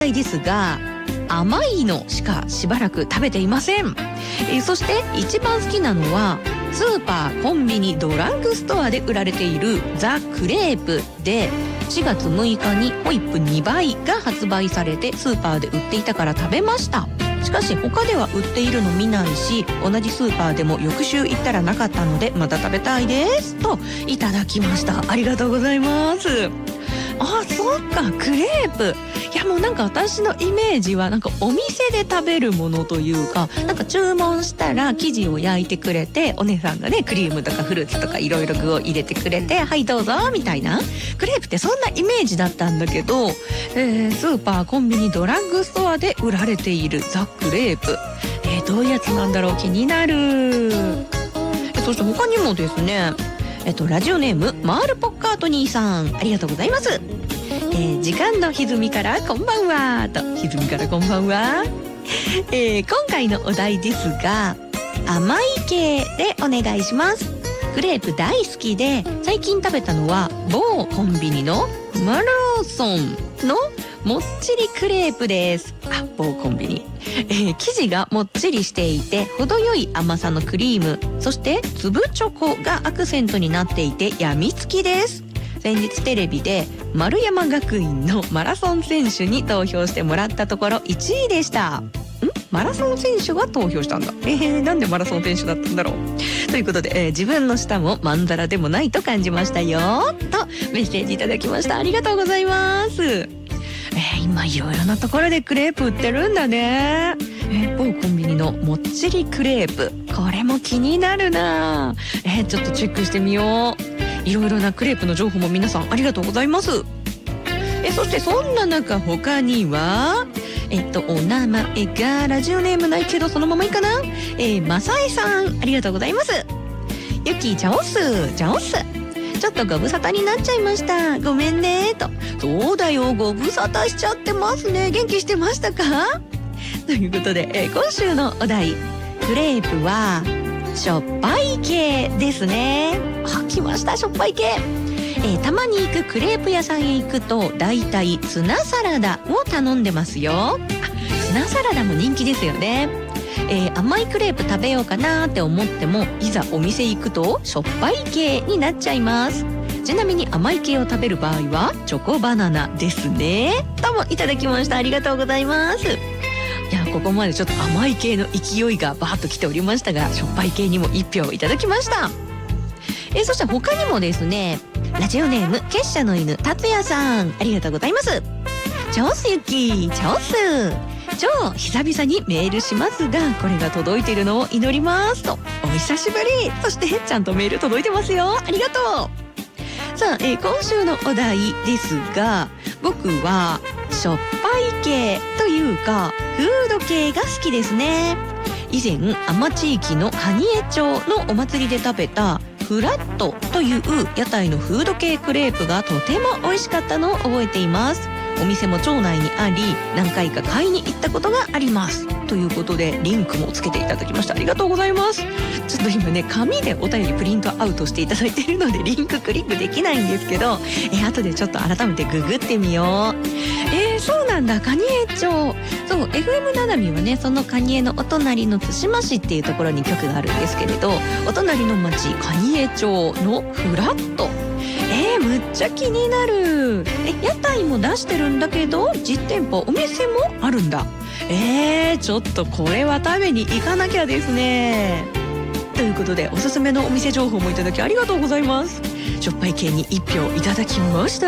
ですが、甘いのしかしばらく食べていません。そして一番好きなのはスーパー、コンビニ、ドラッグストアで売られているザ・クレープで、4月6日にホイップ2倍が発売されてスーパーで売っていたから食べました。しかし他では売っているの見ないし、同じスーパーでも翌週行ったらなかったのでまた食べたいですといただきました。ありがとうございます。あ、そっか、クレープ。いやもうなんか私のイメージはなんかお店で食べるものというか、なんか注文したら生地を焼いてくれて、お姉さんがねクリームとかフルーツとかいろいろ具を入れてくれて、はいどうぞみたいな、クレープってそんなイメージだったんだけど、スーパー、コンビニ、ドラッグストアで売られているザ・クレープ、どういうやつなんだろう、気になる。そして他にもですね、ラジオネームマールポッカートニーさん、ありがとうございます。時間の歪みからこんばんはと、歪みからこんばんは。今回のお題ですが、甘い系でお願いします。クレープ大好きで、最近食べたのは某コンビニのマローソンのもっちりクレープです。あ、某コンビニ。生地がもっちりしていて程よい甘さのクリーム、そして粒チョコがアクセントになっていてやみつきです。先日テレビで丸山学院のマラソン選手に投票してもらったところ1位でした。マラソン選手が投票したんだ。なんでマラソン選手だったんだろう。ということで、自分の舌もまんざらでもないと感じましたよとメッセージいただきました。ありがとうございます。今いろいろなところでクレープ売ってるんだね。某コンビニのもっちりクレープ、これも気になるな。ちょっとチェックしてみよう。いろいろなクレープの情報も皆さんありがとうございます。そしてそんな中、他にはお名前がラジオネームないけどそのままいいかな。マサイさん、ありがとうございます。ゆきチャオスチャオス、ちょっとご無沙汰になっちゃいました、ごめんねと。そうだよ、ご無沙汰しちゃってますね。元気してましたかということで、今週のお題、クレープはしょっぱい系ですね。あ、来ました、しょっぱい系。たまに行くクレープ屋さんへ行くとだいたいツナサラダを頼んでますよ。ツナサラダも人気ですよね。甘いクレープ食べようかなって思っても、いざお店行くとしょっぱい系になっちゃいます。ちなみに甘い系を食べる場合はチョコバナナですねともいただきました。ありがとうございます。いや、ここまでちょっと甘い系の勢いがバーッと来ておりましたが、しょっぱい系にも1票いただきました。そして他にもですね、ラジオネーム結社の犬達也さん、ありがとうございます。チョースゆきチョース、超久々にメールしますが、これが届いているのを祈りますと。お久しぶり。そしてちゃんとメール届いてますよ。ありがとう。さあ、今週のお題ですが、僕はしょっぱい系というかフード系が好きですね。以前安間地域の蟹江町のお祭りで食べたフラットという屋台のフード系クレープがとても美味しかったのを覚えています。お店も町内にあり、何回か買いに行ったことがありますということで、リンクもつけていただきました。ありがとうございます。ちょっと今ね、紙でお便りプリントアウトしていただいているのでリンククリックできないんですけど、後でちょっと改めてググってみよう。そうなんだ、蟹江町。そう、FM ななみはね、その蟹江のお隣の対馬市っていうところに局があるんですけれど、お隣の町蟹江町のフラット、むっちゃ気になる。屋台も出してるんだけど実店舗、お店もあるんだ。ちょっとこれは食べに行かなきゃですね。ということで、おすすめのお店情報もいただきありがとうございます。しょっぱい系に1票いただきました。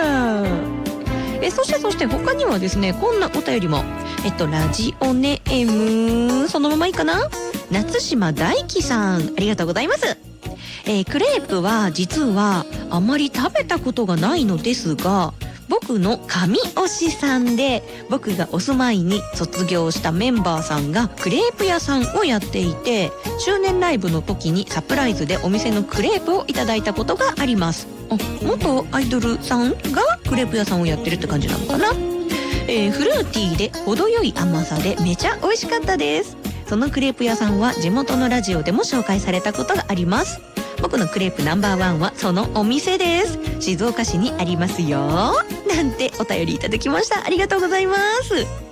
そして他にはですね、こんなお便りも。ラジオネームそのままいいかな、夏島大輝さん、ありがとうございます。クレープは実はあまり食べたことがないのですが、僕の神推しさんで、僕がお住まいに卒業したメンバーさんがクレープ屋さんをやっていて、周年ライブの時にサプライズでお店のクレープをいただいたことがあります。元アイドルさんがクレープ屋さんをやってるって感じなのかな。フルーティーで程よい甘さでめちゃ美味しかったです。そのクレープ屋さんは地元のラジオでも紹介されたことがあります。僕のクレープナンバー1はそのお店です。静岡市にありますよ。 なんてお便りいただきました。ありがとうございます。